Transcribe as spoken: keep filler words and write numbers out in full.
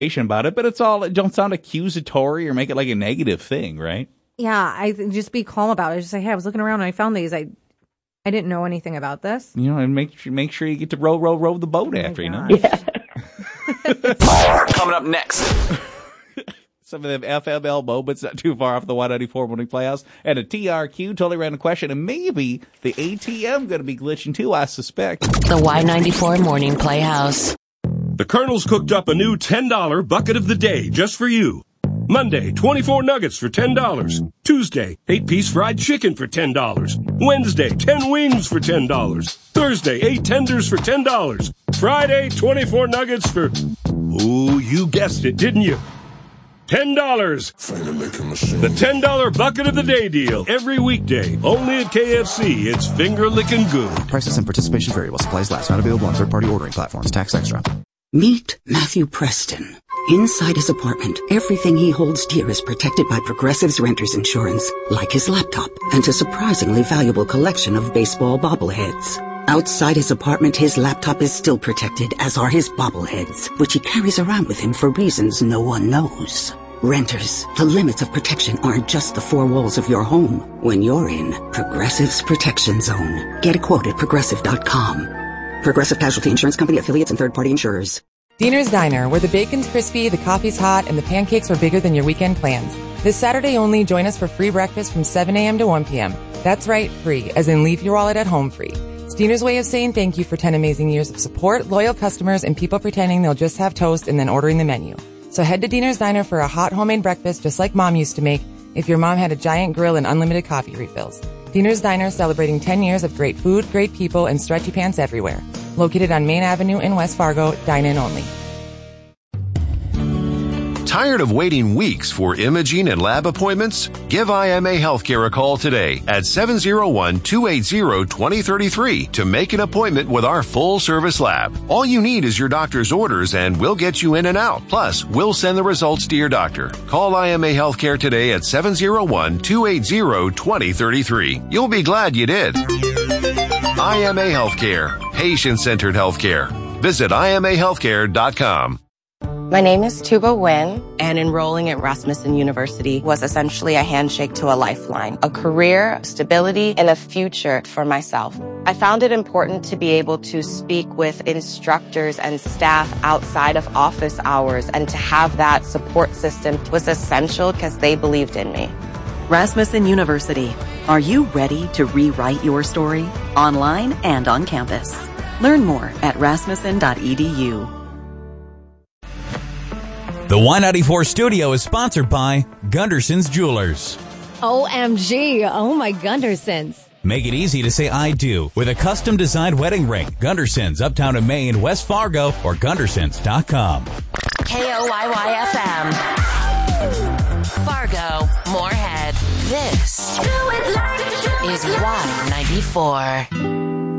about it, but it's all, it don't sound accusatory or make it like a negative thing, right? Yeah, I just be calm about it. Just say, hey, I was looking around and I found these. I I didn't know anything about this. You know, and make sure, make sure you get to row, row, row the boat oh after, you know? Yeah. More coming up next. Some of them F M L moments not too far off the Y ninety-four Morning Playhouse. And a T R Q, totally random question. And maybe the A T M going to be glitching too, I suspect. The Y ninety-four Morning Playhouse. The Colonel's cooked up a new ten dollar bucket of the day just for you. Monday, twenty-four nuggets for ten dollars. Tuesday, eight-piece fried chicken for ten dollars. Wednesday, ten wings for ten dollars. Thursday, eight tenders for ten dollars. Friday, twenty-four nuggets for... Ooh, you guessed it, didn't you? ten dollars. The ten dollar bucket of the day deal. Every weekday. Only at K F C. It's finger-licking good. Prices and participation vary while supplies last. Not available on third-party ordering platforms. Tax extra. Meet Matthew Preston. Inside his apartment, everything he holds dear is protected by Progressive's Renter's Insurance, like his laptop and a surprisingly valuable collection of baseball bobbleheads. Outside his apartment, his laptop is still protected, as are his bobbleheads, which he carries around with him for reasons no one knows. Renters, the limits of protection aren't just the four walls of your home. When you're in Progressive's Protection Zone, get a quote at progressive dot com. Progressive Casualty Insurance Company, affiliates, and third-party insurers. Diner's Diner, where the bacon's crispy, the coffee's hot, and the pancakes are bigger than your weekend plans. This Saturday only, join us for free breakfast from seven a.m. to one p.m. That's right, free, as in leave your wallet at home free. It's Diner's way of saying thank you for ten amazing years of support, loyal customers, and people pretending they'll just have toast and then ordering the menu. So head to Diner's Diner for a hot homemade breakfast just like Mom used to make if your mom had a giant grill and unlimited coffee refills. Diner's Diner, celebrating ten years of great food, great people, and stretchy pants everywhere. Located on Main Avenue in West Fargo, dine-in only. Tired of waiting weeks for imaging and lab appointments? Give I M A Healthcare a call today at seven oh one, two eight zero, two oh three three to make an appointment with our full-service lab. All you need is your doctor's orders and we'll get you in and out. Plus, we'll send the results to your doctor. Call I M A Healthcare today at seven oh one, two eight zero, two oh three three. You'll be glad you did. I M A Healthcare. Patient-centered healthcare. Visit I M A healthcare dot com. My name is Tuba Nguyen, and enrolling at Rasmussen University was essentially a handshake to a lifeline, a career, stability, and a future for myself. I found it important to be able to speak with instructors and staff outside of office hours, and to have that support system was essential because they believed in me. Rasmussen University. Are you ready to rewrite your story? Online and on campus. Learn more at rasmussen dot e d u. The Y ninety-four studio is sponsored by Gunderson's Jewelers. O M G. Oh, my Gundersons. Make it easy to say I do with a custom-designed wedding ring. Gunderson's, uptown in Maine, West Fargo, or gundersons dot com. K O Y Y F M. Fargo, Moorhead. This is Y ninety-four.